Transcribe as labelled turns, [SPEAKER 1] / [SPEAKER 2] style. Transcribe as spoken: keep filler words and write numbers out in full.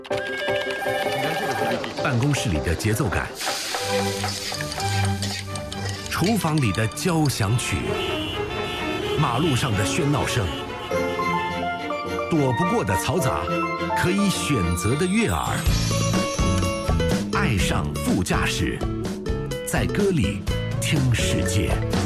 [SPEAKER 1] 办公室里的节奏感，厨房里的交响曲，马路上的喧闹声，躲不过的嘈杂，可以选择的悦耳。爱上副驾驶，在歌里听世界。